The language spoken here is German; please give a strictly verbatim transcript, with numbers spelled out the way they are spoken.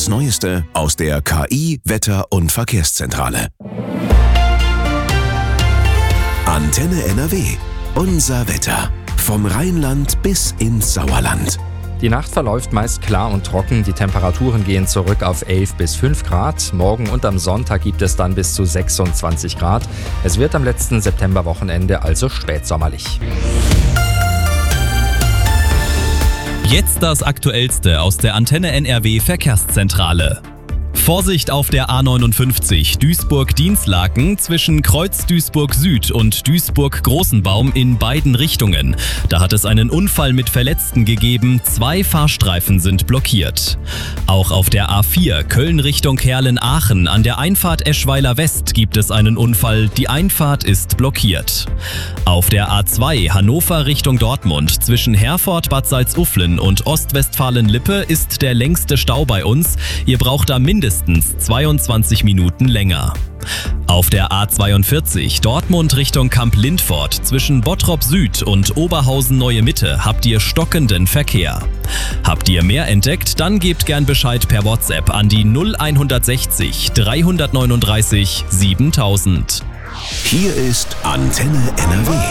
Das Neueste aus der K I-, Wetter- und Verkehrszentrale. Antenne N R W. Unser Wetter. Vom Rheinland bis ins Sauerland. Die Nacht verläuft meist klar und trocken. Die Temperaturen gehen zurück auf elf bis fünf Grad. Morgen und am Sonntag gibt es dann bis zu sechsundzwanzig Grad. Es wird am letzten Septemberwochenende also spätsommerlich. Jetzt das Aktuellste aus der Antenne N R W Verkehrszentrale. Vorsicht auf der A neunundfünfzig Duisburg-Dinslaken zwischen Kreuz Duisburg Süd und Duisburg-Großenbaum in beiden Richtungen. Da hat es einen Unfall mit Verletzten gegeben. Zwei Fahrstreifen sind blockiert. Auch auf der A vier Köln Richtung Herlen-Aachen an der Einfahrt Eschweiler West gibt es einen Unfall. Die Einfahrt ist blockiert. Auf der A zwei Hannover Richtung Dortmund zwischen Herford, Bad Salzuflen und Ostwestfalen-Lippe ist der längste Stau bei uns. Ihr braucht da mindestens zweiundzwanzig Minuten länger. Auf der A zweiundvierzig Dortmund Richtung Kamp-Lindfort zwischen Bottrop Süd und Oberhausen Neue Mitte habt ihr stockenden Verkehr. Habt ihr mehr entdeckt? Dann gebt gern Bescheid per WhatsApp an die null sechs null drei neun drei siebentausend. Hier ist Antenne N R W.